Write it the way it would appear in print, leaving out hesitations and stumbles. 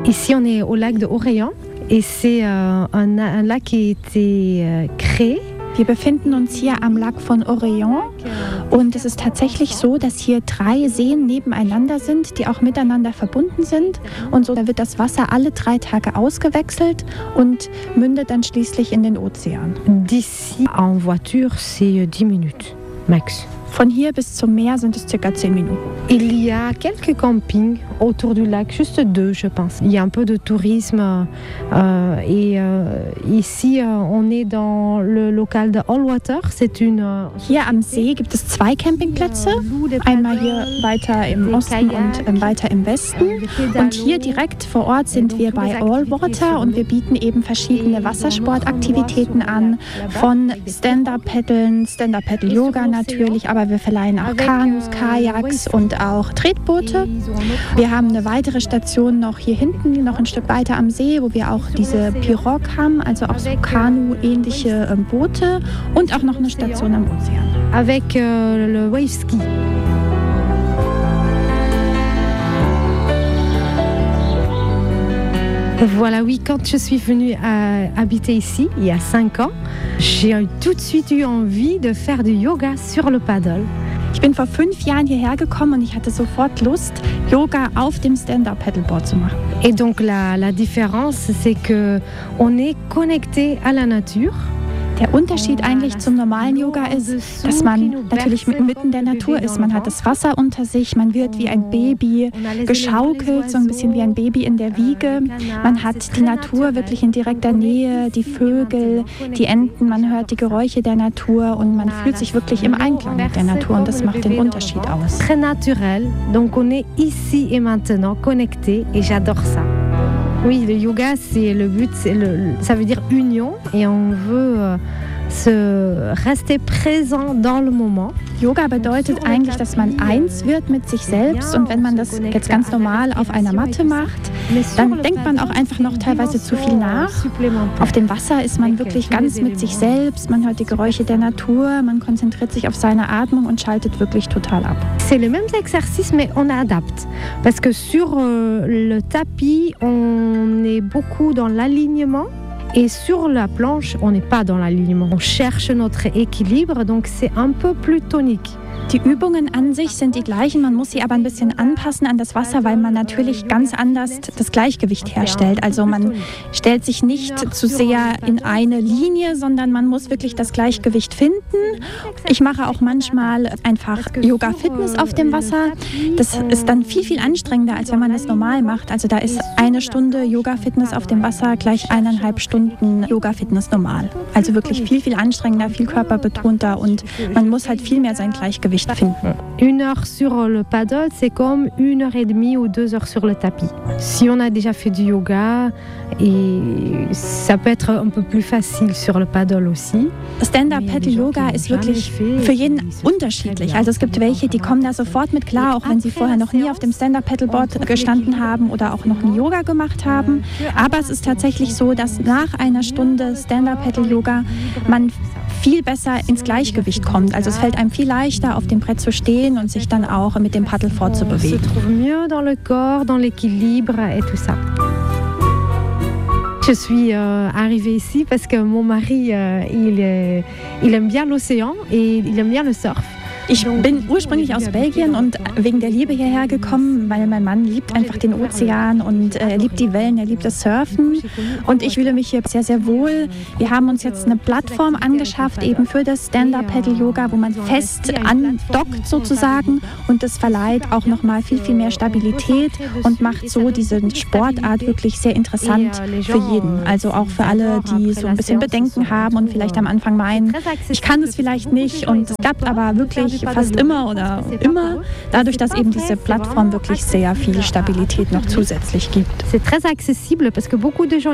Ici, on est au lac de Orient et c'est un lac qui a été créé. Wir befinden uns hier am Lac von Orient und es ist tatsächlich so, dass hier 3 Seen nebeneinander sind, die auch miteinander verbunden sind. Und so da wird das Wasser alle 3 Tage ausgewechselt und mündet dann schließlich in den Ozean. D'ici en voiture, c'est 10 minutes max. Von hier bis zum Meer sind es ca. 10 Minuten. Il y a quelques campings autour du lac, juste 2, je pense. Il y a un peu de tourisme et ici, on est dans le local de Allwater. C'est une Hier am See gibt es 2 Campingplätze, einmal hier weiter im Osten und weiter im Westen. Und hier direkt vor Ort sind wir bei Allwater und wir bieten eben verschiedene Wassersportaktivitäten an, von Stand-Up-Paddeln, Stand-Up-Paddle-Yoga natürlich, aber wir verleihen auch Kanus, Kajaks und auch Tretboote. Wir haben eine weitere Station noch hier hinten, noch ein Stück weiter am See, wo wir auch diese Pirogue haben, also auch so Kanu-ähnliche Boote und auch noch eine Station am Ozean. Avec le wave ski. Voilà, oui, quand je suis venue habiter ici, il y a 5 ans, j'ai tout de suite eu envie de faire du yoga sur le paddle. Ich bin vor 5 Jahren hierher gekommen und ich hatte sofort Lust, Yoga auf dem Stand-Up-Paddleboard zu machen. Et donc la différence, c'est que on est connecté à la nature. Der Unterschied eigentlich zum normalen Yoga ist, dass man natürlich mitten der Natur ist. Man hat das Wasser unter sich, man wird wie ein Baby geschaukelt, so ein bisschen wie ein Baby in der Wiege. Man hat die Natur wirklich in direkter Nähe, die Vögel, die Enten, man hört die Geräusche der Natur und man fühlt sich wirklich im Einklang mit der Natur und das macht den Unterschied aus. Très naturel, donc on est ici et maintenant connecté et j'adore ça. Oui, le yoga, c'est le but, ça veut dire union et on veut se rester présent dans le moment. Yoga bedeutet eigentlich, dass man eins wird mit sich selbst und wenn man das jetzt ganz normal auf einer Matte macht, dann denkt man auch einfach noch teilweise zu viel nach. Auf dem Wasser ist man wirklich ganz mit sich selbst, man hört die Geräusche der Natur, man konzentriert sich auf seine Atmung und schaltet wirklich total ab. C'est les mêmes exercices mais on adapte parce que sur le tapis, on est beaucoup dans l'alignement. Et sur la planche, on n'est pas dans l'alignement. On cherche notre équilibre, donc c'est un peu plus tonique. Die Übungen an sich sind die gleichen, man muss sie aber ein bisschen anpassen an das Wasser, weil man natürlich ganz anders das Gleichgewicht herstellt. Also man stellt sich nicht zu sehr in eine Linie, sondern man muss wirklich das Gleichgewicht finden. Ich mache auch manchmal einfach Yoga-Fitness auf dem Wasser. Das ist dann viel, viel anstrengender, als wenn man das normal macht. Also da ist 1 Stunde Yoga-Fitness auf dem Wasser gleich 1,5 Stunden Yoga-Fitness normal. Also wirklich viel, viel anstrengender, viel körperbetonter und man muss halt viel mehr sein Gleichgewicht finden. 1 heure sur le paddle, c'est comme 1 heure et demie ou 2 heures sur le tapis. Si on a déjà fait du yoga, et ça peut être un peu plus facile sur le paddle aussi. Stand-Up-Paddle-Yoga ist wirklich für jeden unterschiedlich. Also es gibt welche, die kommen da sofort mit klar, auch wenn sie vorher noch nie auf dem Stand-Up-Paddleboard gestanden haben oder auch noch nie Yoga gemacht haben. Aber es ist tatsächlich so, dass nach einer Stunde Stand-Up-Paddle-Yoga man viel besser ins Gleichgewicht kommt. Also es fällt einem viel leichter, auf dem Brett zu stehen und sich dann auch mit dem Paddel fortzubewegen. On se trouve mieux dans le corps, dans l'équilibre et tout ça. Je suis arrivée ici parce que mon mari, il aime bien l'océan et il aime bien le surf. Ich bin ursprünglich aus Belgien und wegen der Liebe hierher gekommen, weil mein Mann liebt einfach den Ozean und er liebt die Wellen, er liebt das Surfen und ich fühle mich hier sehr, sehr wohl. Wir haben uns jetzt eine Plattform angeschafft, eben für das Stand-Up-Paddle-Yoga, wo man fest andockt sozusagen und das verleiht auch nochmal viel, viel mehr Stabilität und macht so diese Sportart wirklich sehr interessant für jeden. Also auch für alle, die so ein bisschen Bedenken haben und vielleicht am Anfang meinen, ich kann es vielleicht nicht und es klappt aber wirklich fast immer oder immer, dadurch, dass eben diese Plattform wirklich sehr viel Stabilität noch zusätzlich gibt. C'est très accessible parce que beaucoup de gens